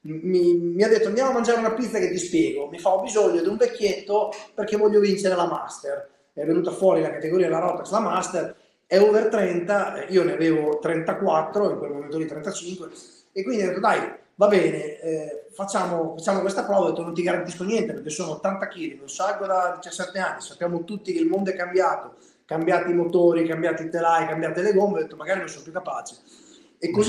mi ha detto andiamo a mangiare una pizza che ti spiego. Mi fa ho bisogno di un vecchietto perché voglio vincere la Master. È venuta fuori la categoria della Rotax, la Master, è over 30, io ne avevo 34, in quel momento lì 35, e quindi ho detto dai, va bene, facciamo questa prova. Ho detto non ti garantisco niente perché sono 80 kg, non salgo da 17 anni, sappiamo tutti che il mondo è cambiato, cambiati i motori, cambiati i telai, cambiate le gomme. Ho detto magari non sono più capace. E così